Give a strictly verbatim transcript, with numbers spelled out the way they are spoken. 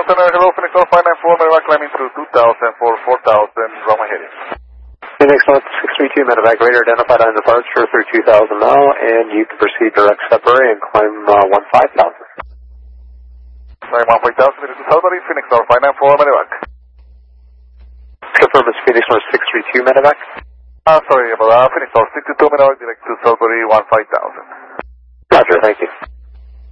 Center, hello, Phoenix North five nine four, medevac climbing through two thousand for four thousand, runway heading. Phoenix North six three two, medevac radar identified on departure through two thousand now, and you can proceed direct Sudbury and climb uh, one five thousand. Climb one five thousand, to Sudbury, Phoenix North five nine four, medevac. Confirm it's Phoenix North six three two, medevac. Ah, uh, sorry about that, Phoenix North six two two, medevac direct to Sudbury one five thousand. Roger, thank you.